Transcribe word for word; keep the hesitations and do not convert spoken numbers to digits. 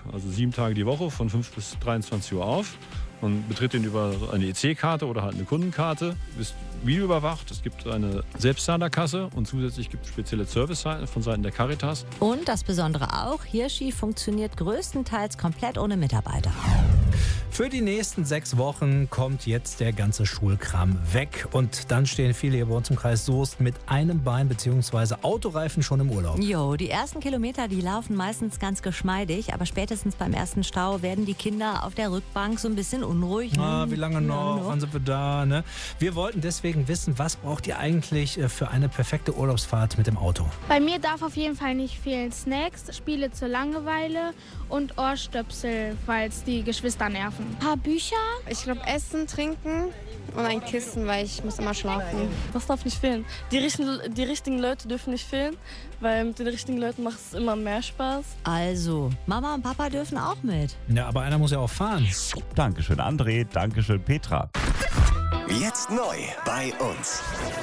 also sieben Tage die Woche von fünf bis dreiundzwanzig Uhr auf. Man betritt den über eine E C-Karte oder halt eine Kundenkarte, ist videoüberwacht. Es gibt eine Selbstzahlerkasse und zusätzlich gibt es spezielle Serviceseiten von Seiten der Caritas. Und das Besondere auch, Hirschi funktioniert größtenteils komplett ohne Mitarbeiter. Für die nächsten sechs Wochen kommt jetzt der ganze Schulkram weg. Und dann stehen viele hier bei uns im Kreis Soest mit einem Bein bzw. Autoreifen schon im Urlaub. Jo, die ersten Kilometer, die laufen meistens ganz geschmeidig, aber spätestens beim ersten Stau werden die Kinder auf der Rückbank so ein bisschen unruhig. Ah, wie lange noch? Wann sind wir da? Ne? Wir wollten deswegen wissen, was braucht ihr eigentlich für eine perfekte Urlaubsfahrt mit dem Auto? Bei mir darf auf jeden Fall nicht fehlen Snacks, Spiele zur Langeweile und Ohrstöpsel, falls die Geschwister nerven. Ein paar Bücher. Ich glaube Essen, Trinken und ein Kissen, weil ich muss immer schlafen. Was darf nicht fehlen? Die richtigen, die richtigen Leute dürfen nicht fehlen, weil mit den richtigen Leuten macht es immer mehr Spaß. Also, Mama und Papa dürfen auch mit. Ja, aber einer muss ja auch fahren. Dankeschön André, Dankeschön Petra. Jetzt neu bei uns.